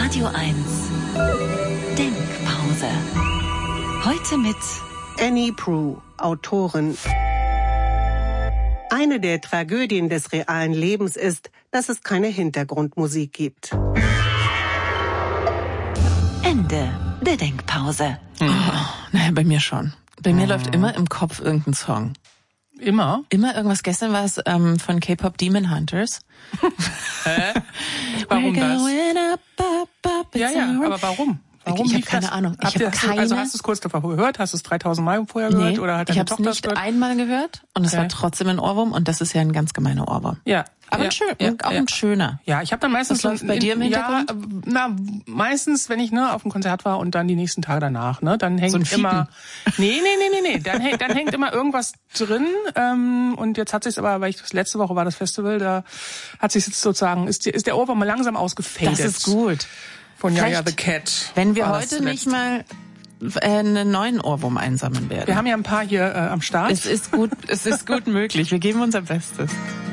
Radio 1 Denkpause. Heute mit Annie Proulx, Autorin. Eine der Tragödien des realen Lebens ist, dass es keine Hintergrundmusik gibt. Ende der Denkpause. Naja, bei mir schon. Bei mir läuft immer im Kopf irgendein Song. Immer? Immer irgendwas. Gestern war es von K-Pop Demon Hunters. Warum das? Up, Ja, aber warum? Warum ich habe lief keine das? Ahnung. Also hast du es kurz davor gehört? Hast du es 3000 Mal vorher gehört? Nee, Oder hat ich deine habe es Tochter nicht gehört? einmal gehört und es war trotzdem ein Ohrwurm und das ist ja ein ganz gemeiner Ohrwurm. Ja. Aber ja, ein schöner. Ja, ich habe dann meistens... Was läuft bei dir im Hintergrund? Ja, meistens, wenn ich auf dem Konzert war und dann die nächsten Tage danach, dann hängt So ein immer... Nee. Dann hängt immer irgendwas drin. Und jetzt hat sich's aber, weil letzte Woche war das Festival, da hat sich jetzt sozusagen, ist der Ohrwurm mal langsam ausgefadet. Das ist gut. Von Vielleicht, Jaja the Cat. Wenn wir war das heute nicht zuletzt. mal einen neuen Ohrwurm einsammeln werden. Wir haben ja ein paar hier am Start. Es ist gut möglich. Wir geben unser Bestes.